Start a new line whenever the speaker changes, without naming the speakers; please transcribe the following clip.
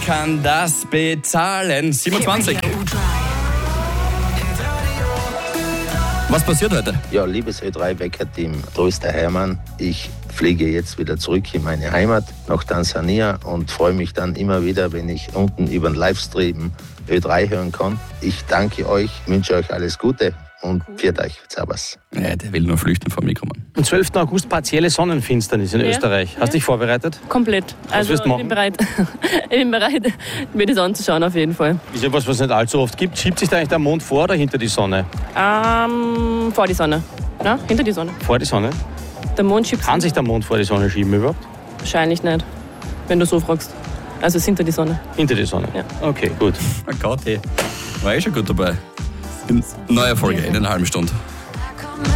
kann das bezahlen? 27. Was passiert heute?
Ja, liebes Ö3-Wecker-Team, da ist der Hermann. Ich fliege jetzt wieder zurück in meine Heimat nach Tansania und freue mich dann immer wieder, wenn ich unten über den Livestream Ö3 hören kann. Ich danke euch, wünsche euch alles Gute und pfiat euch. Servus.
Ja, der will nur flüchten vom Mikro, Mann.
Am 12. August partielle Sonnenfinsternis in Österreich. Hast du dich vorbereitet?
Komplett. Also
wirst du machen?
ich bin bereit, mir das anzuschauen auf jeden Fall.
Ist ja was es nicht allzu oft gibt. Schiebt sich da eigentlich der Mond vor oder hinter die Sonne?
Vor die Sonne. Ja, hinter die Sonne.
Vor die Sonne?
Der Mond schiebt
Kann sich der Mond vor die Sonne schieben überhaupt?
wahrscheinlich nicht, wenn du so fragst. Also es ist hinter die Sonne.
Hinter die Sonne?
Ja.
Okay, gut.
Oh Gott, hey. War schon gut dabei. Neue Folge in einer halben Stunde.